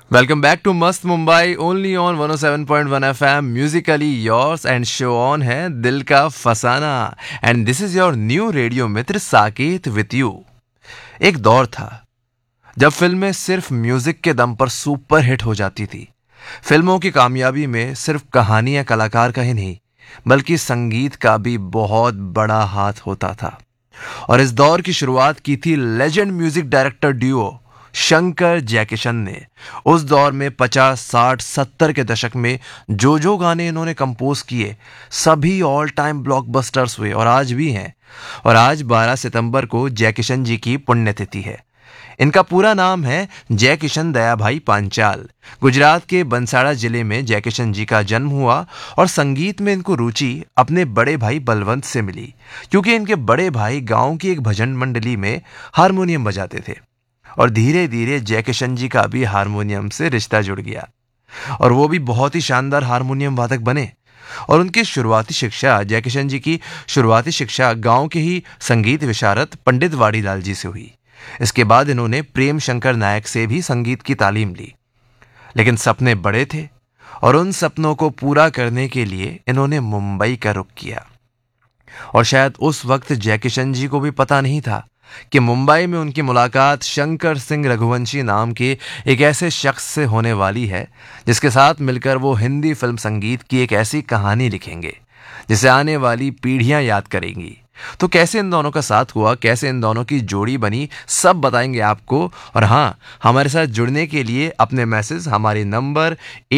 Welcome back to Mast Mumbai only on 107.1 FM musically yours and show on है दिल का फसाना and this is your new radio Mitra Saket with you। एक दौर था जब फिल्में सिर्फ म्यूजिक के दम पर सुपर हिट हो जाती थी। फिल्मों की कामयाबी में सिर्फ कहानी या कलाकार का ही नहीं बल्कि संगीत का भी बहुत बड़ा हाथ होता था। और इस दौर की शुरुआत की थी legend music director duo Shankar Jaikishan ने। उस दौर में 50, 60, 70 के दशक में जो गाने इन्होंने कंपोज किए सभी ऑल टाइम ब्लॉकबस्टर्स हुए और आज भी हैं। और आज 12 सितंबर को जयकिशन जी की पुण्यतिथि है। इनका पूरा नाम है जयकिशन दयाभाई पांचाल। गुजरात के बंसाड़ा जिले में जयकिशन जी का जन्म हुआ और संगीत में इनको रुचि अपने बड़े भाई बलवंत से मिली, क्योंकि इनके बड़े भाई गांव की एक भजन मंडली में हारमोनियम बजाते थे और धीरे धीरे जयकिशन जी का भी हारमोनियम से रिश्ता जुड़ गया और वो भी बहुत ही शानदार हारमोनियम वादक बने। और उनकी शुरुआती शिक्षा जयकिशन जी की शुरुआती शिक्षा गांव के ही संगीत विशारद पंडित वाड़ीलाल जी से हुई। इसके बाद इन्होंने प्रेम शंकर नायक से भी संगीत की तालीम ली, लेकिन सपने बड़े थे और उन सपनों को पूरा करने के लिए इन्होंने मुंबई का रुख किया। और शायद उस वक्त जयकिशन जी को भी पता नहीं था कि मुंबई में उनकी मुलाकात शंकर सिंह रघुवंशी नाम के एक ऐसे शख्स से होने वाली है जिसके साथ मिलकर वो हिंदी फिल्म संगीत की एक ऐसी कहानी लिखेंगे जिसे आने वाली पीढ़ियां याद करेंगी। तो कैसे इन दोनों का साथ हुआ, कैसे इन दोनों की जोड़ी बनी, सब बताएंगे आपको। और हाँ, हमारे साथ जुड़ने के लिए अपने मैसेज हमारे नंबर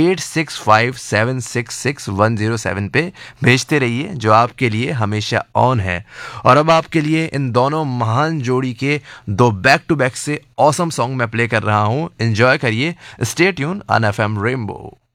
8657666107 पे भेजते रहिए, जो आपके लिए हमेशा ऑन है। और अब आपके लिए इन दोनों महान जोड़ी के दो बैक टू बैक से ऑसम सॉन्ग मैं प्ले कर रहा हूँ। एंजॉय करिए। Stay tune on FM rainbow.